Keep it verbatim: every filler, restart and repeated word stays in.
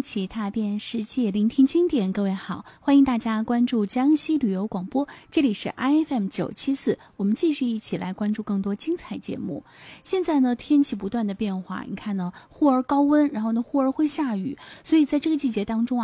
一起踏遍世界，聆听经典。各位好，欢迎大家关注江西旅游广播，这里是 I F M 九七四，我们继续一起来关注更多精彩节目。现在呢，天气不断的变化，你看呢，忽而高温，然后呢，忽而会下雨，所以在这个季节当中啊，